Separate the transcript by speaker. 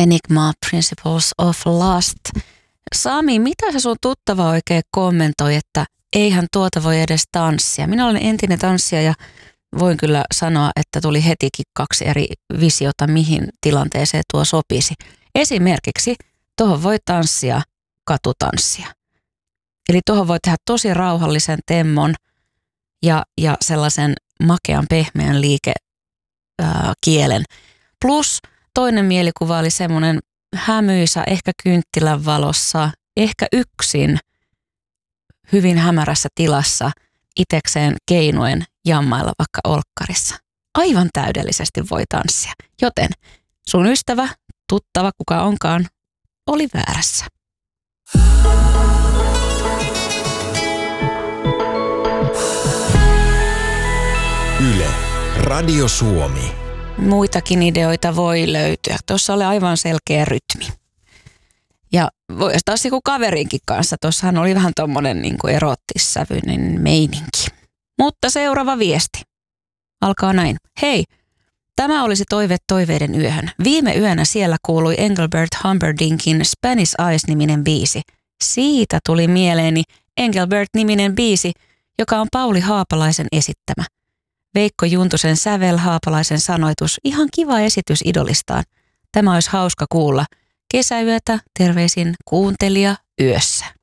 Speaker 1: Enigma Principles of Lust. Sami, mitä se sun tuttava oikein kommentoi, että eihän tuota voi edes tanssia? Minä olen entinen tanssija ja voin kyllä sanoa, että tuli hetikin 2 eri visiota, mihin tilanteeseen tuo sopisi. Esimerkiksi tuohon voi tanssia katutanssia. Eli tuohon voi tehdä tosi rauhallisen temmon ja sellaisen makean pehmeän liikekielen. Plus toinen mielikuva oli semmoinen hämyisä, ehkä kynttilän valossa, ehkä yksin hyvin hämärässä tilassa itekseen keinuen jammailla vaikka olkkarissa. Aivan täydellisesti voi tanssia. Joten sun ystävä, tuttava, kuka onkaan, oli väärässä.
Speaker 2: Yle, Radio Suomi.
Speaker 1: Muitakin ideoita voi löytyä. Tuossa oli aivan selkeä rytmi. Ja voi taas joku kaverinkin kanssa. Tuossahan oli vähän tommonen niin kuin erottissävyinen meininki. Mutta seuraava viesti alkaa näin. Hei, tämä olisi toive toiveiden yöhön. Viime yönä siellä kuului Engelbert Humperdinkin Spanish Eyes-niminen biisi. Siitä tuli mieleeni Engelbert-niminen biisi, joka on Pauli Haapalaisen esittämä. Veikko Juntusen sävel, Haapalaisen sanoitus. Ihan kiva esitys idolistaan. Tämä olisi hauska kuulla. Kesäyötä, terveisin kuuntelija yössä.